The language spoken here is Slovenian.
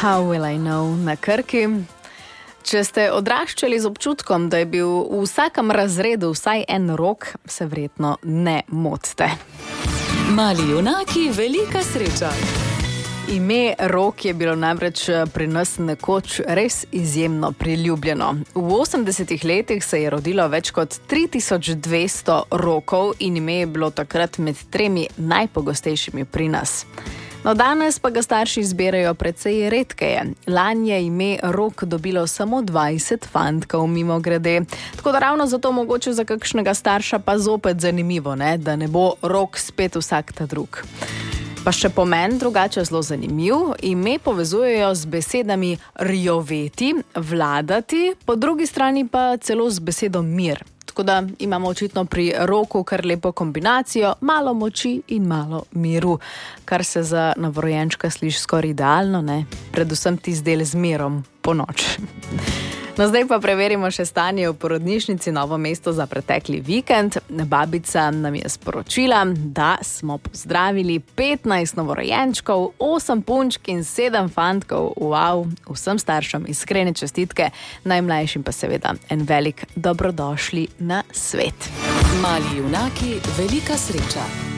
How will I know na Krki? Če ste odraščali z občutkom, da je bil v vsakem razredu vsaj en rok, se verjetno ne motite. Mali junaki, velika sreča. Ime Rok je bilo namreč pri nas nekoč res izjemno priljubljeno. V 80-ih letih se je rodilo več kot 3200 rokov in ime je bilo takrat med 3 najpogostejšimi pri nas. No, danes pa ga starši izbirajo precej redkeje. Lani je ime Rok dobilo samo 20 fantkov mimogrede. Tako da ravno zato mogoče za kakšnega starša pa zopet zanimivo, da ne bo Rok spet vsak ta drug. Pa še pomen drugače zelo zanimiv. Ime povezujejo z besedami rjoveti, vladati, po drugi strani pa celo z besedo mir. Tako da imamo očitno pri Roku kar lepo kombinacijo, malo moči in malo miru, kar se za novorojenčka sliši skoraj idealno, predvsem tisti del z mirom po noč. No, zdaj pa preverimo še stanje v porodnišnici Novo mesto za pretekli vikend. Babica nam je sporočila, da smo pozdravili 15 novorojenčkov, 8 punčk in 7 fantkov. Wow, vsem staršem iskrene čestitke, najmlajšim pa seveda en velik dobrodošli na svet. Mali junaki, velika sreča.